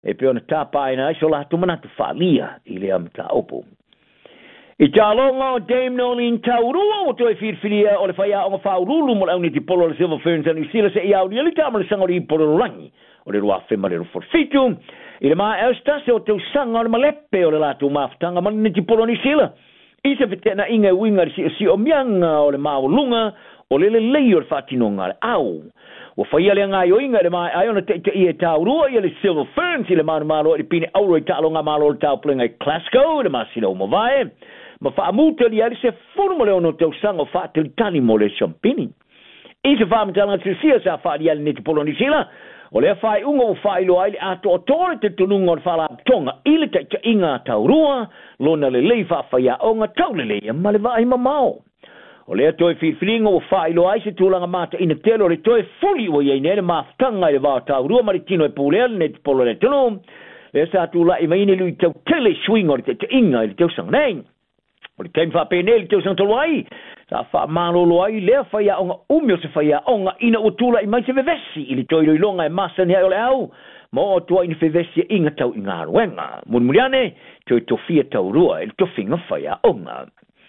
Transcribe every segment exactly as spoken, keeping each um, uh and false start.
e pe ona tapa ina iso la tu manatu falia ile am ta opo i talonga o Dame Nolene Taurua o toi firfilia o le whaia o ngā whaurulu mo launi ti polo le Silver Ferns a New Zealand se i au ni ta le sanga o i polo rangi o le rua whema le forfitu i le maa elsta se o teu sanga o le malepe o le latu maafutanga mani ti polo New Zealand i se fetena inga winga si, si o mianga o le maolunga o le le lei o le whatinonga le au o whaia le ngai o inga le maa ai ona te te i e Taurua i le Silver Ferns i le manu malo i pine auro i talonga malo le tau plenga i Glasgow le masina o mawai ma whaamuta li ali se furu mo le ono teu sanga o whaatili tani mo le champini. I se whaamutalanga tu sia sa whaali ali neti polo ni sila, o le whaai unga o whailo aile ato o tore te tununga o le whala tonga, ile te ka inga Taurua, lona le lei whaafaya o ngā tau le leia ma le vai mamao. O le atoe whiwhiringa o whailo ai se tūlanga mata ina telo le toe fuli o iei nere maafutanga i le vao Taurua ma le tino e pūlea le neti polo le tunu, le sa tūla i maine lui tau tele swinga o le te te inga i le teu sangnei. O le taimi whapene teu sang tolu ai, sa wha malolo ai lea whaia onga umio se whaia onga ina utula i mai se vevesi ili toiro ilonga e masa ni ai ole au, mo o tua ina vevesi inga tau inga aruenga. Munmuriane, toi tofia Taurua ili tofinga whaia onga.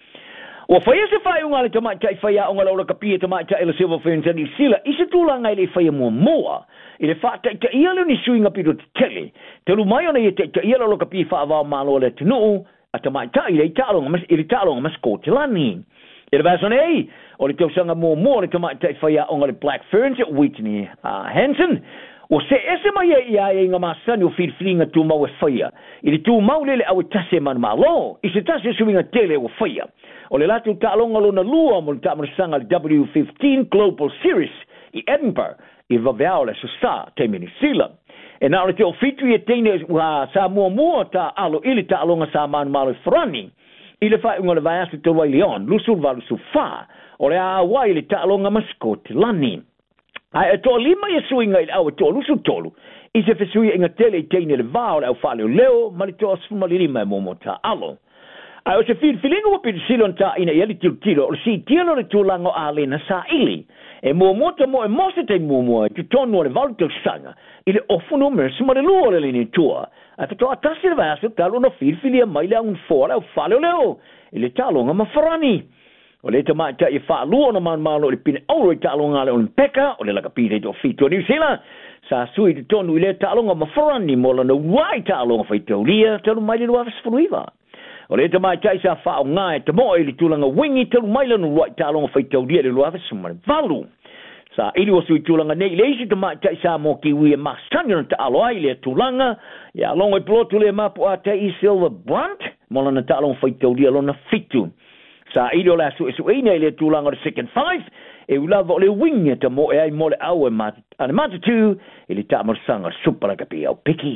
O whaia se whaia onga le tamai tai whaia onga laura kapia tamai tai le Silver Ferns a New Zealand, isi tula ngai le whaia mua moa, ile wha tai tai ia leo ni suinga piro te tele, te lumai ona i tai tai ia laura kapia wha avao malo le tenu, a tamai tai le italonga mas ili talonga mas kotelani. Ile basone ei, o le tausanga mua moa le tamai tai whaia onga le Black Ferns at Whitney uh, Hanson, o se ese mai e ia e ngā masani o whirwhiringa tū mau e whaia. Ili tū mau lele au e tase man malo, i se tase suinga tele o whaia. O le latu talonga lona lua mo le tamarasanga le W fifteen Global Series i Edinburgh, i vaveao le susa te Minisila. E nā ole te ofitu i e teine uh, sa mua mua ta alo ili ta alonga sa manu malo i Frani, i le whai unga le vai asu te wai leon, lusul valu su wha, o le a wai le ta alonga masko te lani. Ai e tō lima i suinga i au e tō lusu tolu, i se fesui inga tele i teine le vao le au whale o leo, ma le tō asfuma li lima e momo ta alo. Ai o se whir whilinga wa piti silon ta ina i ali tiro tiro, o si tino le tūlango a lena sa ili, e mua mota mo e mose te mua mua, tu tonu o le valu tau sanga, i le ofunu mersi ma le lua le lini tua, ai to atasi le vaso talo na whir whilia mai le un fora au whale o leo, i le talonga ma farani. O le te mai ta i wha lua na man malo i pine auro i talonga le olimpeka, o le laka pine i to fitu a New Zealand, sa sui te tonu i le talonga ma farani mo la na wai talonga whai taulia, talo mai le lua fasfunuiva. O le te mai tai sa wha o ngā e te moe li tūlanga wingi talo mai le nuai talonga whai taulia le lua fasfumare valu. Sa ili o sui tūlanga nei le isi te mai tai sa mo kiwi e mastanya na ta alo ai le tūlanga, ia longo i plotu le mapu a te i Silver Brunt, mo la na talonga whai taulia lo na fitu. Sa ili o la su esu eina i le tūlanga o le second five, e ulava o le wingi te mo e ai mo le au e ane matatu, i le tamarsanga supara kapi au piki.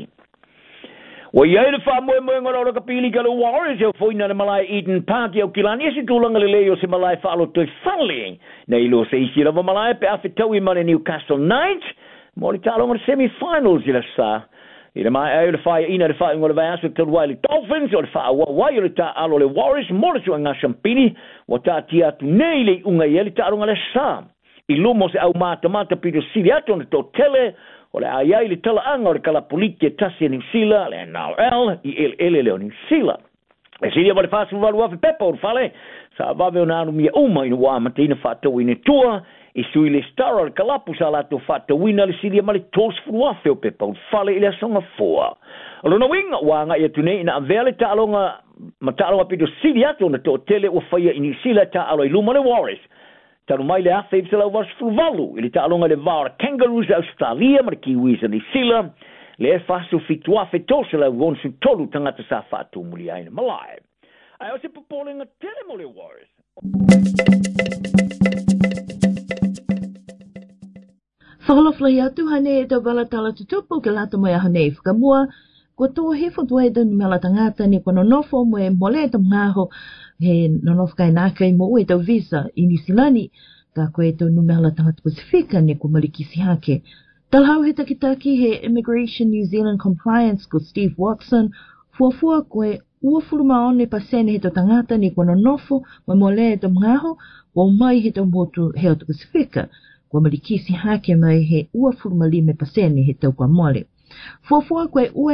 Wa ia le fa mo mo ngora o kapili ka le Warriors o foina le Malai Eden Park o kilani se tulanga le leo se Malai fa lo to fale nei lo se isi la Malai pe afitau i mane Newcastle Knights mo le talonga semi finals i la sa i le mai ai le fa ina le fa ngora va aso te Wiley Dolphins o le fa wa wa i le ta alo le Warriors mo le suanga champini wa ta tia tu nei le unga i le talonga le sa i lumo se au mata mata pido siliato no to tele o le ai le tala anga o le kala politi e tasi New Zealand, le N R L, i ele ele leo New Zealand. E siria wale fasu walu wafi pepa o fale, sa wave o nanu mia uma ina wama te ina whatau ina tua, i sui le stara le kalapu sa lato whatau ina le siria male tos furu wafi o pepa o fale ili asonga fua. O lona winga wanga ia tune ina avele ta alonga, ma ta alonga pido siria ato na to tele o whaia i New Zealand ta alo i luma le Warriors. Tano mai le afe i la was fruvalu, ili ta alonga le vara Kangaroos Australia, ma le Kiwis a New Zealand, le e fasu fitua fe tosa la wonsu tolu tangata sa fatu muli aina malai. Ai o se popolenga tele mo le Warriors. Whakalofla i atu hane e tau wala tala tutupu ke lata mo e hane i whakamua, kua tō he whatua e dani mela tangata ni kua nonofo mo e mole e tam ngaho he nonofo kai naka i mo ue tau visa i New Zealandi, ka koe tau numela tangata Pasifika ni kua malikisi hake. Talhau he takitaki he Immigration New Zealand Compliance ko Steve Watson, fuafua koe ua fulumaone pasene he tau tangata ni kua nonofo mo e mole e tam ngaho, wa mai he tau motu he o tau Pasifika, kua malikisi hake mai he ua fulumalime pasene he tau kwa mole. Fuafua koe ua